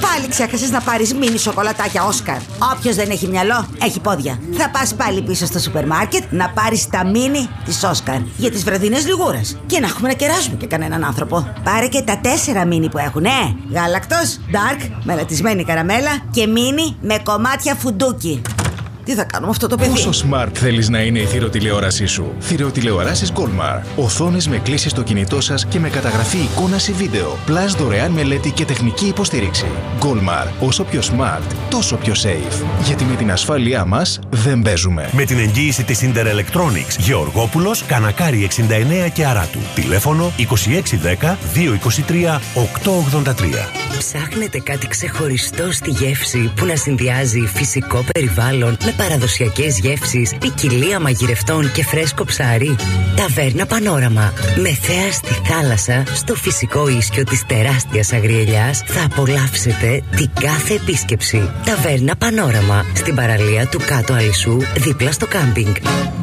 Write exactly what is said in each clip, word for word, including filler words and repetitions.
Πάλι ξέχασες να πάρεις μίνι σοκολατάκια Όσκαρ. Όποιος δεν έχει μυαλό, έχει πόδια. Θα πας πάλι πίσω στο σούπερ μάρκετ να πάρεις τα μίνι της Όσκαρ για τις βραδινές λιγούρες. Και να έχουμε να κεράσουμε και κανέναν άνθρωπο. Πάρε και τα τέσσερα μίνι που έχουν, ε! Γάλακτος, dark, μελατισμένη καραμέλα και μίνι με κομμάτια φουντούκι. Τι θα κάνουμε αυτό το παιδί? Πόσο smart θέλεις να είναι η θηροτηλεόρασή σου? Θηροτηλεοράσεις Goldmar. Οθόνες με κλίση στο κινητό σας και με καταγραφή εικόνας ή βίντεο. Πλάς δωρεάν μελέτη και τεχνική υποστήριξη. Goldmar. Όσο πιο smart, τόσο πιο safe. Γιατί με την ασφάλειά μας δεν παίζουμε. Με την εγγύηση της Inter Electronics, Γεωργόπουλος, Κανακάρη εξήντα εννέα και Αράτου. Τηλέφωνο είκοσι έξι δέκα δύο είκοσι τρία οκτακόσια ογδόντα τρία. Ψάχνετε κάτι ξεχωριστό στη γεύση που να συνδυάζει φυσικό περιβάλλον με παραδοσιακές γεύσεις, ποικιλία μαγειρευτών και φρέσκο ψάρι? Ταβέρνα Πανόραμα. Με θέα στη θάλασσα, στο φυσικό ίσιο της τεράστιας Αγριελιάς, θα απολαύσετε την κάθε επίσκεψη. Ταβέρνα Πανόραμα. Στην παραλία του Κάτω Αλυσού, δίπλα στο κάμπινγκ.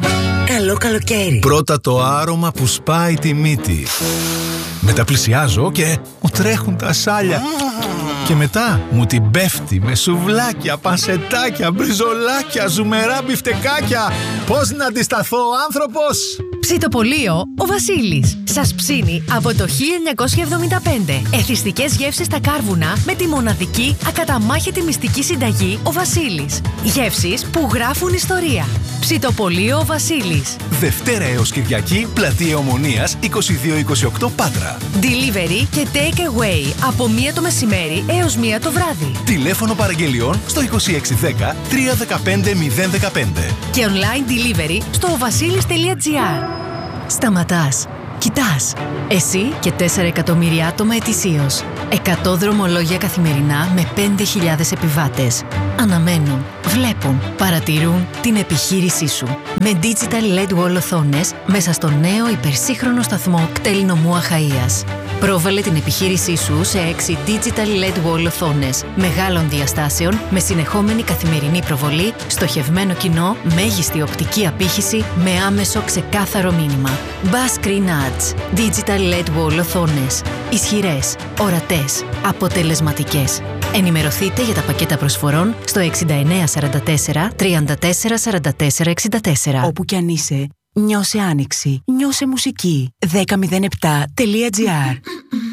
Καλό καλοκαίρι. Πρώτα το άρωμα που σπάει τη μύτη. Μετά πλησιάζω και μου τρέχουν τα σάλια. Και μετά μου την πέφτει με σουβλάκια, πανσετάκια, μπριζολάκια, ζουμερά μπιφτεκάκια. Πώς να αντισταθώ ο άνθρωπος? Ψητοπολείο ο Βασίλης σας ψήνει από το χίλια εννιακόσια εβδομήντα πέντε. Εθιστικές γεύσεις στα κάρβουνα με τη μοναδική ακαταμάχητη μυστική συνταγή ο Βασίλης. Γεύσεις που γράφουν ιστορία. Ψητοπολείο ο Βασίλης. Δευτέρα έως Κυριακή, Πλατεία Ομονίας είκοσι δύο είκοσι οκτώ Πάτρα. Delivery και take away από μία το μεσημέρι έως μία το βράδυ. Τηλέφωνο παραγγελιών στο είκοσι έξι δέκα τρία δεκαπέντε μηδέν δεκαπέντε. Και online delivery στο οβασίλης τελεία τζι άρ. Σταματάς. Κοιτάς. Εσύ και τέσσερα εκατομμύρια άτομα ετησίως. εκατό δρομολόγια καθημερινά με πέντε χιλιάδες επιβάτες. Αναμένουν, βλέπουν, παρατηρούν την επιχείρησή σου. Με Digital ελ ι ντι Wall οθόνες μέσα στο νέο υπερσύγχρονο σταθμό κτέλ νομού Αχαΐας. Πρόβαλε την επιχείρησή σου σε έξι Digital ελ ι ντι Wall οθόνες μεγάλων διαστάσεων με συνεχόμενη καθημερινή προβολή, στοχευμένο κοινό, μέγιστη οπτική απήχηση με άμεσο ξεκάθαρο μήνυμα. Bass Screen Ads. Digital ελ ι ντι Wall οθόνες. Ισχυρές, ορατές, αποτελεσματικές. Ενημερωθείτε για τα πακέτα προσφορών στο εξήντα εννέα σαράντα τέσσερα τριάντα τέσσερα σαράντα τέσσερα εξήντα τέσσερα. Όπου κι αν είσαι, νιώσε άνοιξη, νιώσε μουσική. δέκα μηδέν επτά τελεία τζι άρ